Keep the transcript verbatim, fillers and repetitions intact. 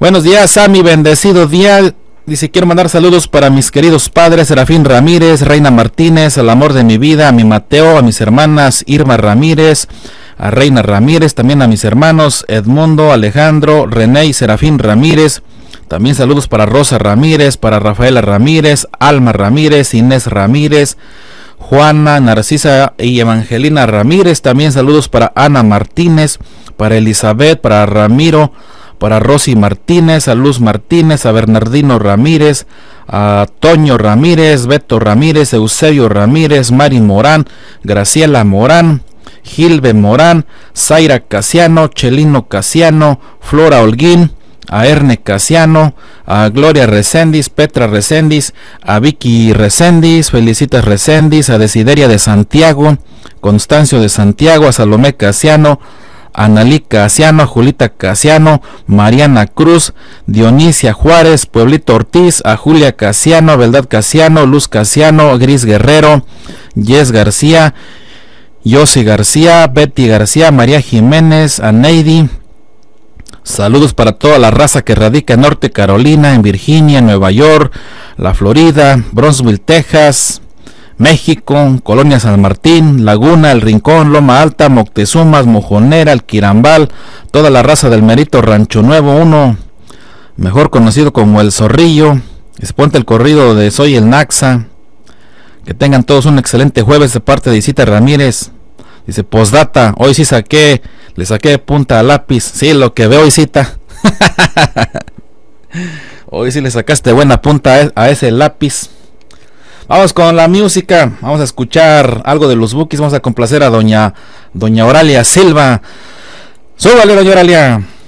Buenos días, Sammy, bendecido día. Dice, quiero mandar saludos para mis queridos padres, Serafín Ramírez, Reina Martínez, al amor de mi vida, a mi Mateo, a mis hermanas Irma Ramírez, a Reina Ramírez, también a mis hermanos Edmundo, Alejandro, René y Serafín Ramírez. También saludos para Rosa Ramírez, para Rafaela Ramírez, Alma Ramírez, Inés Ramírez, Juana, Narcisa y Evangelina Ramírez. También saludos para Ana Martínez, para Elizabeth, para Ramiro, para Rosy Martínez, a Luz Martínez, a Bernardino Ramírez, a Toño Ramírez, Beto Ramírez, Eusebio Ramírez, Mari Morán, Graciela Morán, Gilbe Morán, Zaira Casiano, Chelino Casiano, Flora Holguín, a Erne Casiano, a Gloria Recendis, Petra Recendis, a Vicky Recendis, Felicitas Recendis, a Desideria de Santiago, Constancio de Santiago, a Salomé Casiano, a Analí Casiano, a Julita Casiano, Mariana Cruz, Dionisia Juárez, Pueblito Ortiz, a Julia Casiano, a Beldad Casiano, Luz Casiano, Gris Guerrero, Yes García, Yossi García, Betty García, María Jiménez, a Neidi. Saludos para toda la raza que radica en Norte Carolina, en Virginia, en Nueva York, la Florida, Bronzeville, Texas, México, Colonia San Martín, Laguna, El Rincón, Loma Alta, Moctezumas, Mojonera, El Quirambal, toda la raza del Merito Rancho Nuevo uno, mejor conocido como El Zorrillo. Exponte el corrido de Soy el Naxa. Que tengan todos un excelente jueves de parte de Isita Ramírez. Dice, postdata, hoy sí saqué, le saqué punta a lápiz. Sí, lo que veo, Isita. Hoy sí le sacaste buena punta a ese lápiz. Vamos con la música, vamos a escuchar algo de los Bukis, vamos a complacer a doña, doña Oralia Silva. Súbale, doña Oralia.